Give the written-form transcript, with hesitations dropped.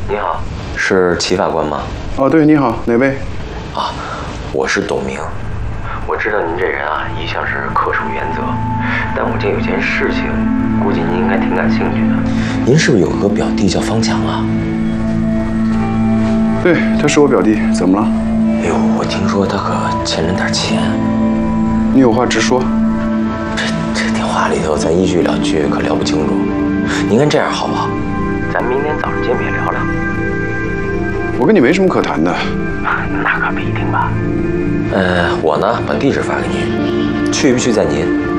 你好，是齐法官吗？ 哦，对，你好，哪位？ 啊，我是董明。我知道您这人啊，一向是恪守原则，但我这有件事情，估计您应该挺感兴趣的。您是不是有个表弟叫方强啊？ 对，他是我表弟，怎么了？ 哎呦，我听说他可欠人点钱。 你有话直说。 这电话里头咱一句两句可聊不清楚。您看这样好不好？咱明天早上见面聊聊。 我跟你没什么可谈的。 那可不一定吧。我呢，把地址发给您，去不去在您。